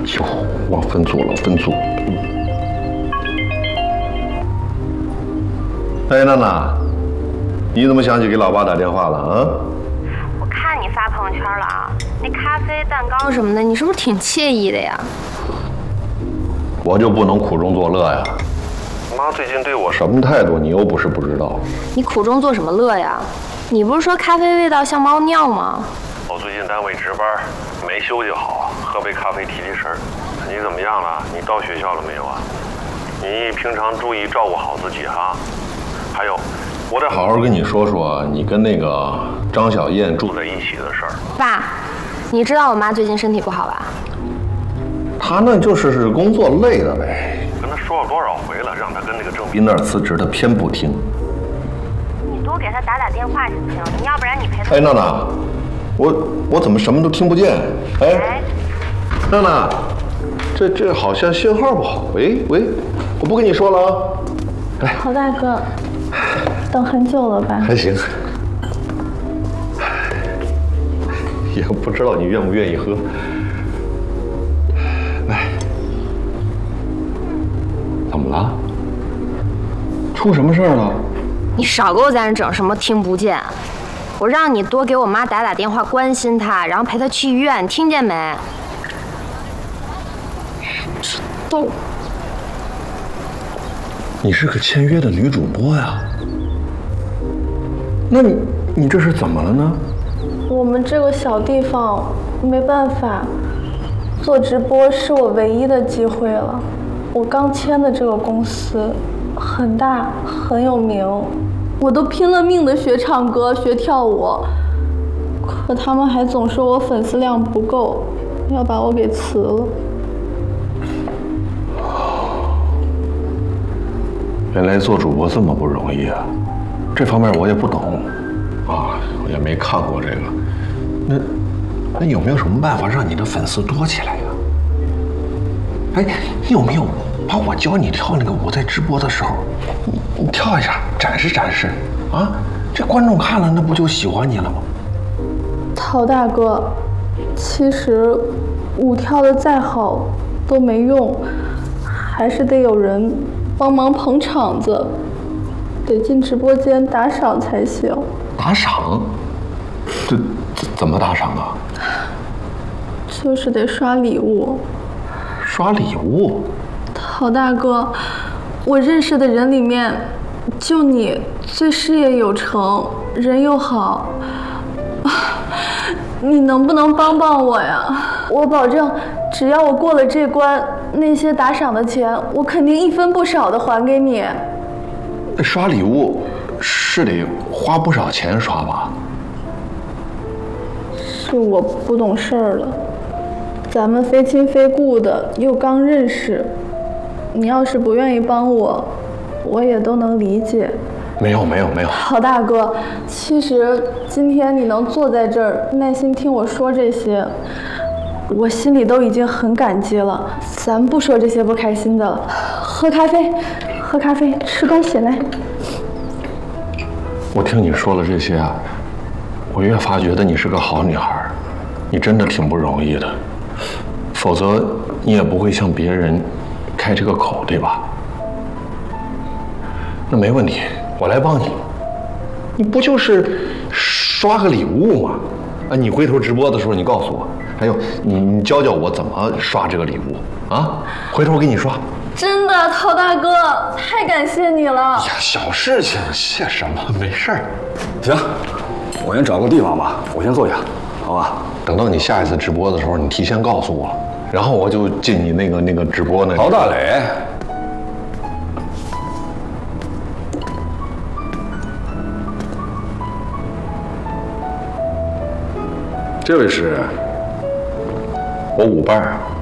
哟，忘分组了，分组。哎，娜娜，你怎么想起给老爸打电话了啊？ 我看你发朋友圈了啊，那咖啡、蛋糕什么的，你是不是挺惬意的呀？ 我就不能苦中作乐呀？妈最近对我什么态度，你又不是不知道。 你苦中作什么乐呀？你不是说咖啡味道像猫尿吗？ 我最近单位值班，没休息好，喝杯咖啡提提神儿。你怎么样了？你到学校了没有啊？你平常注意照顾好自己哈。还有，我得好好跟你说说你跟那个张小燕住在一起的事儿。 爸，你知道我妈最近身体不好吧？ 她那就是工作累的呗。 跟她说了多少回了，让她跟那个郑斌那儿辞职，她偏不听。 你多给她打电话行不行？你要不然你陪她。 哎，娜娜，我怎么什么都听不见？哎，娜娜，这好像信号不好。喂，我不跟你说了啊。来， 郝大哥，等很久了吧？ 还行，也不知道你愿不愿意喝。来，怎么了？出什么事儿了？ 你少给我在那整什么听不见！我让你多给我妈打电话，关心她，然后陪她去医院，听见没？ 都。你是个签约的女主播呀？那你这是怎么了呢？ 我们这个小地方没办法，做直播是我唯一的机会了。我刚签的这个公司很大很有名，我都拼了命的学唱歌学跳舞，可他们还总说我粉丝量不够，要把我给辞了。 原来做主播这么不容易啊！这方面我也不懂，啊，我也没看过这个。那有没有什么办法让你的粉丝多起来呀？哎，你有没有把我教你跳那个舞在直播的时候，你跳一下，展示展示啊？这观众看了，那不就喜欢你了吗？ 陶大哥，其实舞跳得再好都没用，还是得有人帮忙捧场子，得进直播间打赏才行。 打赏？这怎么打赏啊？ 就是得刷礼物。 刷礼物？ 陶大哥，我认识的人里面，就你最事业有成，人又好，你能不能帮帮我呀？我保证，只要我过了这关，那些打赏的钱，我肯定一分不少的还给你。 刷礼物是得花不少钱刷吧？ 是我不懂事儿了，咱们非亲非故的，又刚认识，你要是不愿意帮我，我也都能理解。 没有。 郝大哥，其实今天你能坐在这儿，耐心听我说这些，我心里都已经很感激了。咱不说这些不开心的了，喝咖啡，吃东西来。 我听你说了这些啊，我越发觉得你是个好女孩，你真的挺不容易的，否则你也不会向别人开这个口，对吧？那没问题，我来帮你。你不就是刷个礼物吗？啊，你回头直播的时候你告诉我，还有你教教我怎么刷这个礼物啊？回头我给你刷。 真的，陶大哥，太感谢你了。 呀，小事情，谢什么？没事儿。 行，我先找个地方吧，我先坐下，好吧？ 等到你下一次直播的时候，你提前告诉我，然后我就进你那个直播那里。 陶大磊，这位是我舞伴